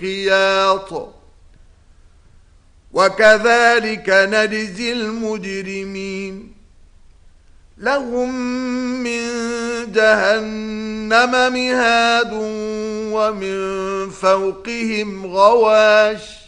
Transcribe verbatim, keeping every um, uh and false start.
قياط وكذلك نجزي المجرمين لهم من جهنم مهاد ومن فوقهم غواش